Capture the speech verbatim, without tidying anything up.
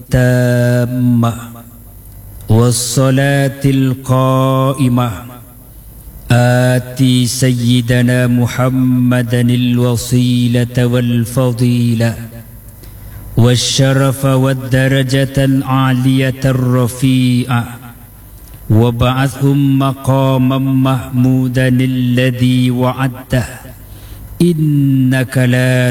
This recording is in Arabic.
التامة والصلاة القائمة آتي سيدنا محمدا الوصيلة والفضيلة والشرف والدرجة العالية الرفيعة وابعثهم مقاما محمودا الذي وعدته إنك لا